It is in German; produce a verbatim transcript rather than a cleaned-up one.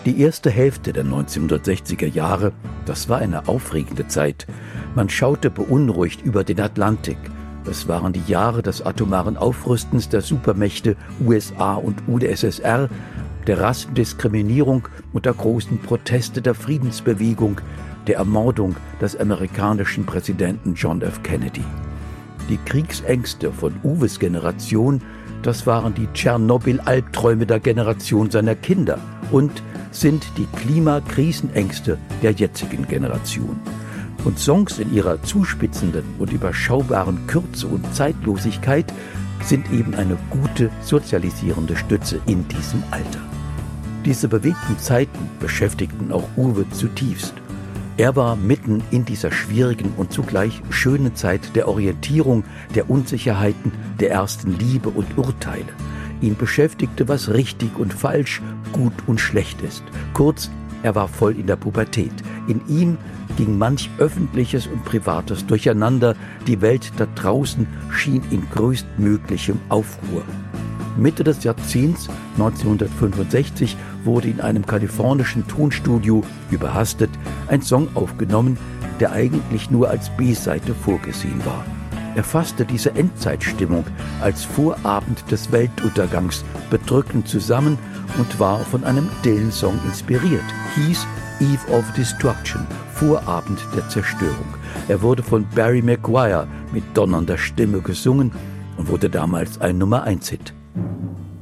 Die erste Hälfte der neunzehnhundertsechziger Jahre, das war eine aufregende Zeit. Man schaute beunruhigt über den Atlantik. Es waren die Jahre des atomaren Aufrüstens der Supermächte U S A und U d S S R, der Rassendiskriminierung und der großen Proteste der Friedensbewegung, der Ermordung des amerikanischen Präsidenten John F. Kennedy. Die Kriegsängste von Uwes Generation, das waren die Tschernobyl-Albträume der Generation seiner Kinder und sind die Klimakrisenängste der jetzigen Generation. Und Songs in ihrer zuspitzenden und überschaubaren Kürze und Zeitlosigkeit sind eben eine gute sozialisierende Stütze in diesem Alter. Diese bewegten Zeiten beschäftigten auch Uwe zutiefst. Er war mitten in dieser schwierigen und zugleich schönen Zeit der Orientierung, der Unsicherheiten, der ersten Liebe und Urteile. Ihn beschäftigte, was richtig und falsch, gut und schlecht ist. Kurz, er war voll in der Pubertät. In ihm ging manch Öffentliches und Privates durcheinander. Die Welt da draußen schien in größtmöglichem Aufruhr. Mitte des Jahrzehnts neunzehnhundertfünfundsechzig wurde in einem kalifornischen Tonstudio, überhastet, ein Song aufgenommen, der eigentlich nur als B-Seite vorgesehen war. Er fasste diese Endzeitstimmung als Vorabend des Weltuntergangs bedrückend zusammen und war von einem Dylan-Song inspiriert, hieß Eve of Destruction, Vorabend der Zerstörung. Er wurde von Barry McGuire mit donnernder Stimme gesungen und wurde damals ein Nummer eins Hit.